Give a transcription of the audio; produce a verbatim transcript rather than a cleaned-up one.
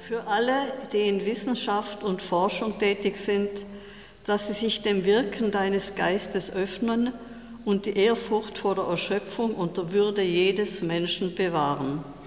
Für alle, die in Wissenschaft und Forschung tätig sind, dass sie sich dem Wirken deines Geistes öffnen und die Ehrfurcht vor der Erschöpfung und der Würde jedes Menschen bewahren.